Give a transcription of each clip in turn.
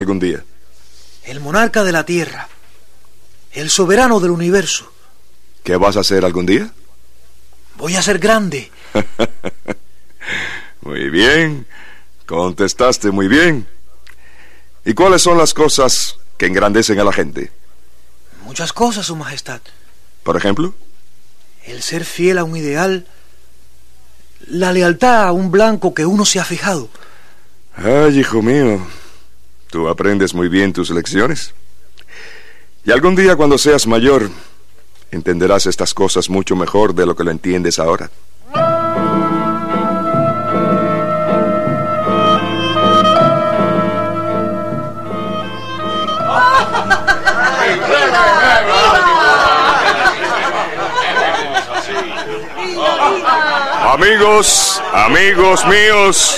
algún día? El monarca de la tierra, el soberano del universo. ¿Qué vas a hacer algún día? Voy a ser grande. Muy bien, contestaste muy bien. ¿Y cuáles son las cosas que engrandecen a la gente? Muchas cosas, Su Majestad. ¿Por ejemplo? El ser fiel a un ideal, la lealtad a un blanco que uno se ha fijado. Ay, hijo mío, tú aprendes muy bien tus lecciones. Y algún día cuando seas mayor, entenderás estas cosas mucho mejor de lo que lo entiendes ahora. Amigos míos,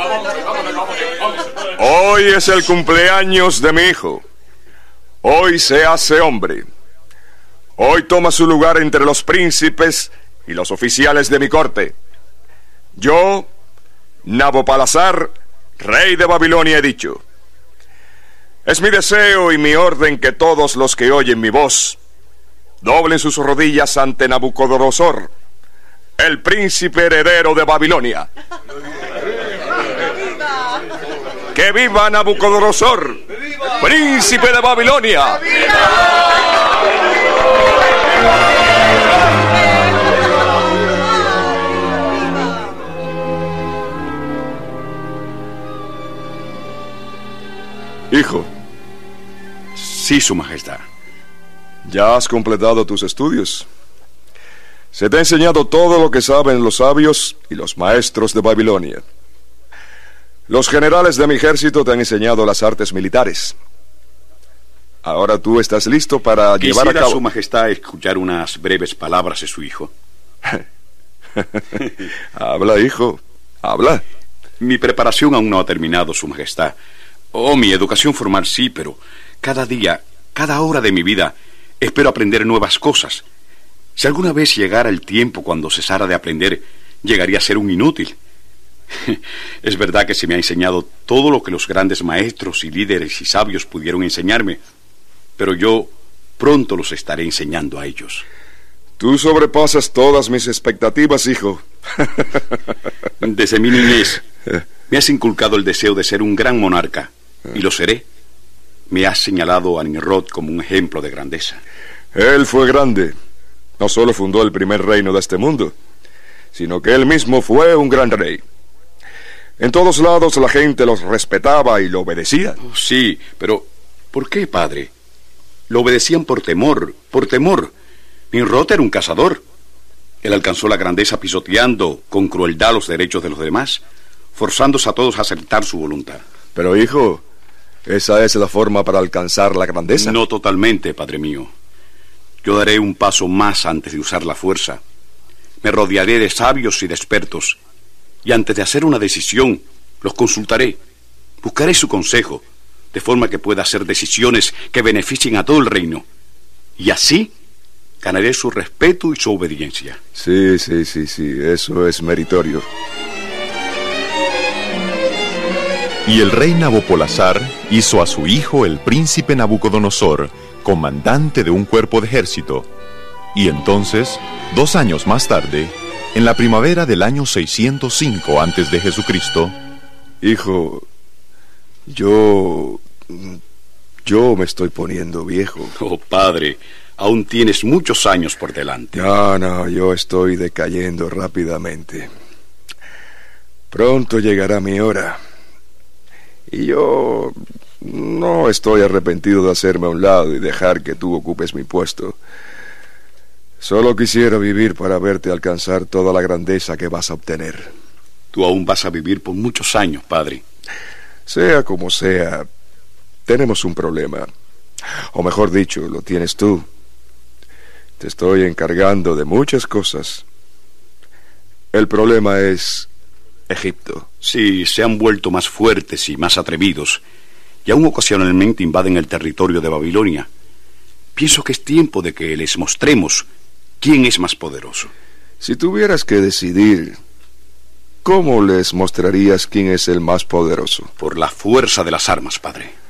hoy es el cumpleaños de mi hijo. Hoy se hace hombre. Hoy toma su lugar entre los príncipes y los oficiales de mi corte. Yo, Nabopolassar, rey de Babilonia, he dicho: es mi deseo y mi orden que todos los que oyen mi voz doblen sus rodillas ante Nabucodonosor, el príncipe heredero de Babilonia. ¡Que viva Nabucodonosor, príncipe de Babilonia! Hijo. Sí, Su Majestad. Ya has completado tus estudios. Se te ha enseñado todo lo que saben los sabios y los maestros de Babilonia. Los generales de mi ejército te han enseñado las artes militares. Ahora tú estás listo para llevar a cabo... Quisiera, Su Majestad, escuchar unas breves palabras de su hijo. Habla, hijo, habla. Mi preparación aún no ha terminado, Su Majestad. Mi educación formal sí, pero cada día, cada hora de mi vida, espero aprender nuevas cosas. Si alguna vez llegara el tiempo cuando cesara de aprender, llegaría a ser un inútil. Es verdad que se me ha enseñado todo lo que los grandes maestros y líderes y sabios pudieron enseñarme, pero yo pronto los estaré enseñando a ellos. Tú sobrepasas todas mis expectativas, hijo. Desde mi niñez me has inculcado el deseo de ser un gran monarca, y lo seré. Me has señalado a Nimrod como un ejemplo de grandeza. Él fue grande. No solo fundó el primer reino de este mundo, sino que él mismo fue un gran rey. En todos lados la gente los respetaba y lo obedecía. Sí, pero ¿por qué, padre? Lo obedecían por temor, por temor. Nimrod era un cazador. Él alcanzó la grandeza pisoteando con crueldad los derechos de los demás, forzándose a todos a aceptar su voluntad. Pero, hijo, ¿esa es la forma para alcanzar la grandeza? No totalmente, padre mío. Yo daré un paso más antes de usar la fuerza. Me rodearé de sabios y de expertos, y antes de hacer una decisión, los consultaré. Buscaré su consejo, de forma que pueda hacer decisiones que beneficien a todo el reino. Y así ganaré su respeto y su obediencia. Sí, eso es meritorio. Y el rey Nabopolassar hizo a su hijo el príncipe Nabucodonosor comandante de un cuerpo de ejército. Y entonces, 2 años más tarde, en la primavera del año 605 antes de Jesucristo, hijo, yo me estoy poniendo viejo. Oh, padre, aún tienes muchos años por delante. No, yo estoy decayendo rápidamente. Pronto llegará mi hora. Y yo no estoy arrepentido de hacerme a un lado y dejar que tú ocupes mi puesto. Solo quisiera vivir para verte alcanzar toda la grandeza que vas a obtener. Tú aún vas a vivir por muchos años, padre. Sea como sea, tenemos un problema. O mejor dicho, lo tienes tú. Te estoy encargando de muchas cosas. El problema es Egipto. Sí, se han vuelto más fuertes y más atrevidos, y aún ocasionalmente invaden el territorio de Babilonia. Pienso que es tiempo de que les mostremos quién es más poderoso. Si tuvieras que decidir, ¿cómo les mostrarías quién es el más poderoso? Por la fuerza de las armas, padre.